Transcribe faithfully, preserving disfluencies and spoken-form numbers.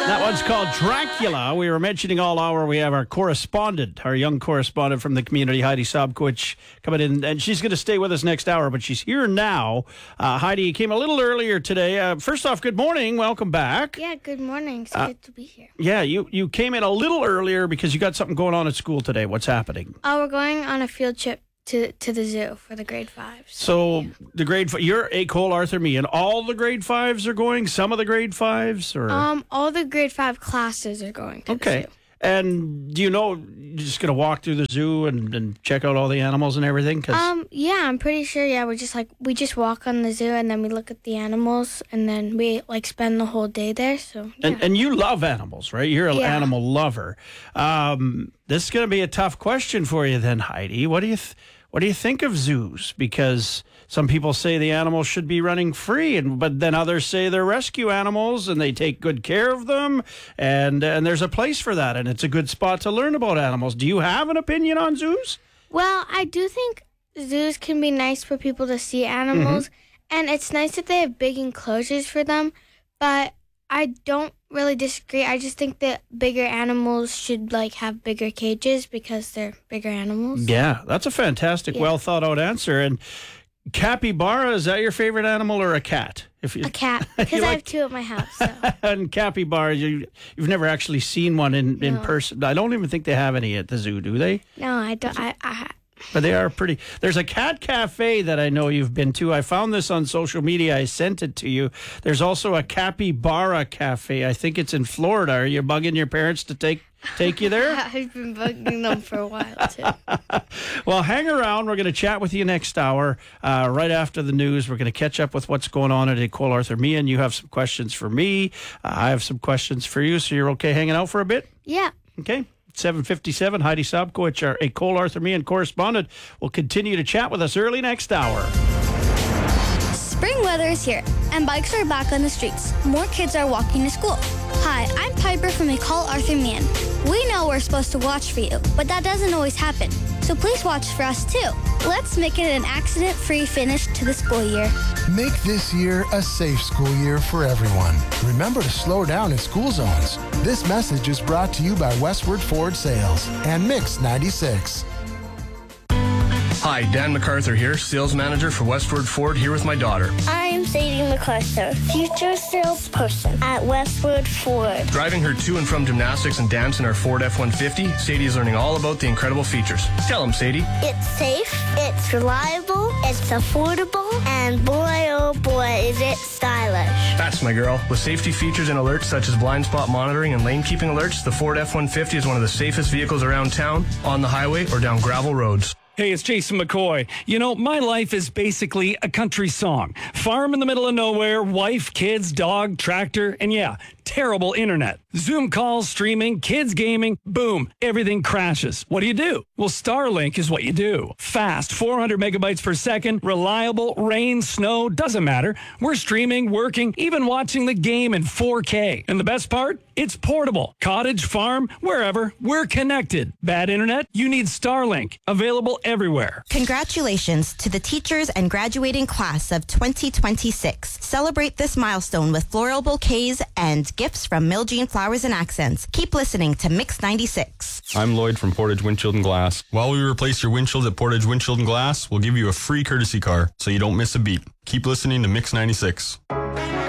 That one's called Dracula. We were mentioning all hour we have our correspondent, our young correspondent from the community, Heidi Sobkowicz, coming in, and she's going to stay with us next hour, but she's here now. Uh, Heidi came a little earlier today. Uh, first off, good morning. Welcome back. Yeah, good morning. It's uh, good to be here. Yeah, you, you came in a little earlier because you got something going on at school today. What's happening? Oh, we're going on a field trip to to the zoo for the grade fives. So yeah. the grade five, you're a Cole Arthur me, and all the grade fives are going? Some of the grade fives? Or Um, all the grade five classes are going to okay. the zoo. And do you know, you're just going to walk through the zoo and, and check out all the animals and everything? Cause Um, yeah, I'm pretty sure, yeah, we're just like, we just walk on the zoo and then we look at the animals and then we like spend the whole day there, so yeah. And, and you love animals, right? You're an Yeah. animal lover. Um, this is going to be a tough question for you then, Heidi. What do you th- what do you think of zoos? Because some people say the animals should be running free, and but then others say they're rescue animals and they take good care of them, and and there's a place for that, and it's a good spot to learn about animals. Do you have an opinion on zoos? Well, I do think zoos can be nice for people to see animals, Mm-hmm. and it's nice that they have big enclosures for them, but I don't really disagree. I just think that bigger animals should like have bigger cages because they're bigger animals. Yeah, that's a fantastic, Yeah. well thought out answer. And capybara, is that your favorite animal or a cat? If you A cat, because I like- have two at my house. So. And capybara, you, you've never actually seen one in, in No. person. I don't even think they have any at the zoo, do they? No, I don't. I, I But they are pretty. There's a cat cafe that I know you've been to. I found this on social media. I sent it to you. There's also a capybara cafe. I think it's in Florida. Are you bugging your parents to take take you there? I've been bugging them for a while too. Well, hang around. We're going to chat with you next hour. Uh, right after the news, we're going to catch up with what's going on at Cole Arthur Me, and you have some questions for me. Uh, I have some questions for you. So you're okay hanging out for a bit? Yeah. Okay. seven fifty-seven, Heidi Sobkowicz, our a Cole Arthur Me and correspondent, will continue to chat with us early next hour. Spring weather is here, and bikes are back on the streets. More kids are walking to school. Hi, I'm Piper from the Call Arthur Man. We know we're supposed to watch for you, but that doesn't always happen. So please watch for us too. Let's make it an accident-free finish to the school year. Make this year a safe school year for everyone. Remember to slow down in school zones. This message is brought to you by Westward Ford Sales and Mix ninety-six. Hi, Dan MacArthur here, sales manager for Westward Ford, here with my daughter. I'm Sadie MacArthur, future salesperson at Westward Ford. Driving her to and from gymnastics and dance in our Ford F one fifty, Sadie is learning all about the incredible features. Tell them, Sadie. It's safe, it's reliable, it's affordable, and boy oh boy is it stylish. That's my girl. With safety features and alerts such as blind spot monitoring and lane keeping alerts, the Ford F one fifty is one of the safest vehicles around town, on the highway, or down gravel roads. Hey, it's Jason McCoy. You know, my life is basically a country song. Farm in the middle of nowhere, wife, kids, dog, tractor, and yeah, terrible internet. Zoom calls, streaming, kids gaming, boom, everything crashes. What do you do? Well, Starlink is what you do. Fast, four hundred megabytes per second, reliable, rain, snow, doesn't matter. We're streaming, working, even watching the game in four K. And the best part? It's portable. Cottage, farm, wherever, we're connected. Bad internet? You need Starlink. Available everywhere. Congratulations to the teachers and graduating class of twenty twenty-six. Celebrate this milestone with floral bouquets and gifts from Miljean Flowers and Accents. Keep listening to Mix ninety-six. I'm Lloyd from Portage Windshield and Glass. While we replace your windshield at Portage Windshield and Glass, we'll give you a free courtesy car so you don't miss a beat. Keep listening to Mix ninety-six.